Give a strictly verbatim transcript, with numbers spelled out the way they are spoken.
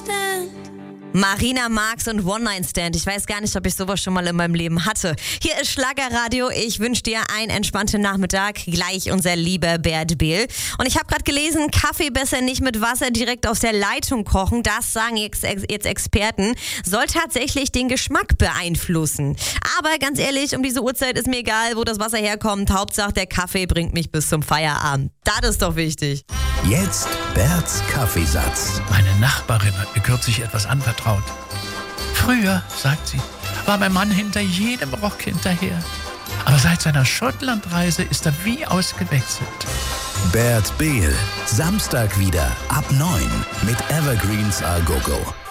stand. Marina Marx und One Night Stand. Ich weiß gar nicht, ob ich sowas schon mal in meinem Leben hatte. Hier ist Schlagerradio. Ich wünsche dir einen entspannten Nachmittag. Gleich unser lieber Bert Behl. Und ich habe gerade gelesen, Kaffee besser nicht mit Wasser direkt aus der Leitung kochen. Das sagen jetzt, jetzt Experten. Soll tatsächlich den Geschmack beeinflussen. Aber ganz ehrlich, um diese Uhrzeit ist mir egal, wo das Wasser herkommt. Hauptsache, der Kaffee bringt mich bis zum Feierabend. Das ist doch wichtig. Jetzt Berts Kaffeesatz. Meine Nachbarin hat mir kürzlich etwas anvertraut. Früher, sagt sie, war mein Mann hinter jedem Rock hinterher. Aber seit seiner Schottlandreise ist er wie ausgewechselt. Bert Behl. Samstag wieder ab neun mit Evergreens A Go Go.